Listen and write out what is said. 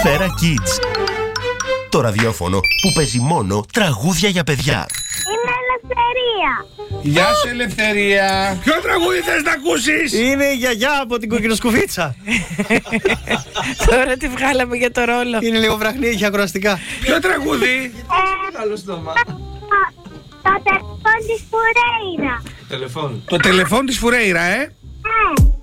Σφαίρα Kids. Το ραδιόφωνο που παίζει μόνο τραγούδια για παιδιά. Είμαι Ελευθερία. Γεια σου Ελευθερία. Ποιο τραγούδι θες να ακούσεις? Είναι η γιαγιά από την κοκκινοσκουφίτσα. Τώρα τη βγάλαμε για το ρόλο. Είναι λίγο βραχνή, έχει ακροαστικά. Ποιο τραγούδι? Καλό στόμα. Το τηλεφώνη της Φουρέιρα. Το τηλεφών της Φουρέιρα, Ναι.